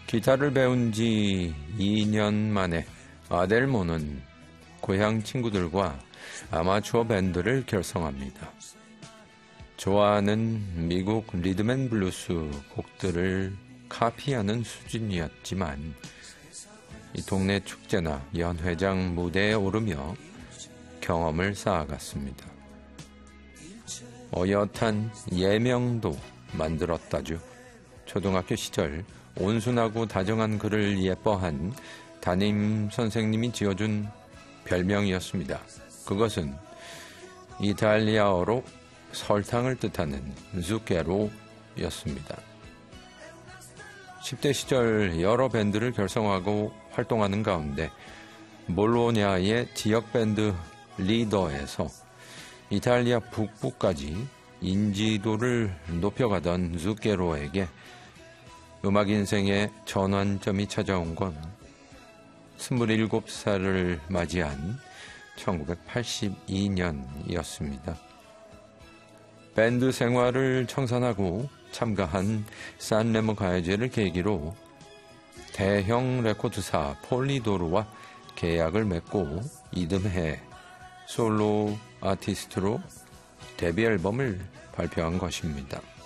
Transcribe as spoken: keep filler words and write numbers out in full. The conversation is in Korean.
기타를 배운 지 이 년 만에 아델모는 고향 친구들과 아마추어 밴드를 결성합니다. 좋아하는 미국 리듬앤블루스 곡들을 카피하는 수준이었지만 이 동네 축제나 연회장 무대에 오르며 경험을 쌓아갔습니다. 어엿한 예명도 만들었다죠. 초등학교 시절 온순하고 다정한 그를 예뻐한 담임 선생님이 지어준 별명이었습니다. 그것은 이탈리아어로 설탕을 뜻하는 zucchero였습니다. 십 대 시절 여러 밴드를 결성하고 활동하는 가운데 볼로냐의 지역 밴드 리더에서 이탈리아 북부까지 인지도를 높여가던 zucchero에게 음악 인생의 전환점이 찾아온 건 스물일곱 살을 맞이한 천구백팔십이 년이었습니다. 밴드 생활을 청산하고 참가한 산레모 가요제를 계기로 대형 레코드사 폴리도르와 계약을 맺고 이듬해 솔로 아티스트로 데뷔 앨범을 발표한 것입니다.